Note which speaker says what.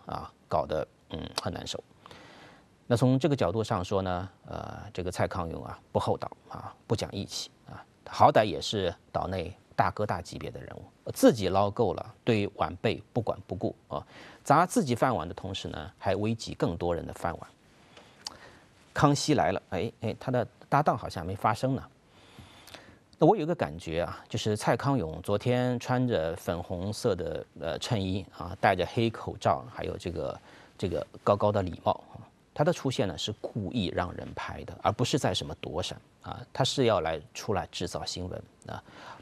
Speaker 1: 搞得很难受。那从这个角度上说呢，这个蔡康永不厚道不讲义气好歹也是岛内大哥大级别的人物，自己捞够了，对晚辈不管不顾砸自己饭碗的同时呢，还危及更多人的饭碗。康熙来了，他的搭档好像没发声呢。那我有一个感觉就是蔡康永昨天穿着粉红色的衬衣戴着黑口罩，还有这个高高的礼帽他的出现呢是故意让人拍的，而不是在什么躲闪他是要出来制造新闻